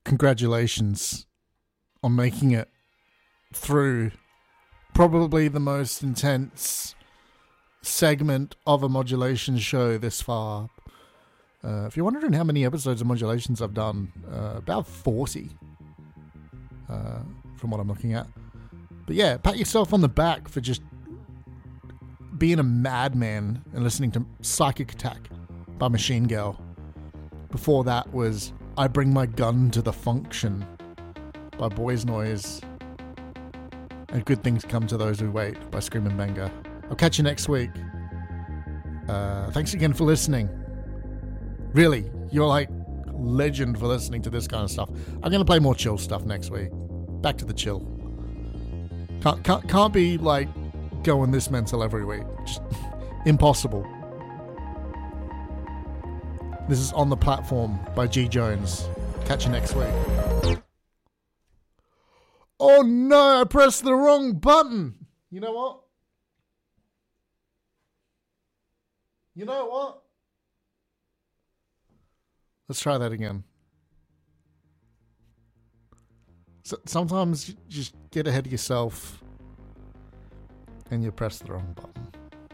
congratulations on making it through probably the most intense segment of a Modulation show this far. If you're wondering how many episodes of Modulations I've done, about 40 from what I'm looking at. But yeah, pat yourself on the back for just being a madman and listening to Psychic Attack by Machine Girl. Before that was I Bring My Gun to the Function by Boys Noise. And Good Things Come to Those Who Wait by Screamin' Benga. I'll catch you next week. Thanks again for listening. Really, you're like legend for listening to this kind of stuff. I'm going to play more chill stuff next week. Back to the chill. Can't be like going this mental every week. Just impossible. This is On the Platform by G. Jones. Catch you next week. Oh no, I pressed the wrong button. You know what? Let's try that again. Sometimes you just get ahead of yourself and you press the wrong button.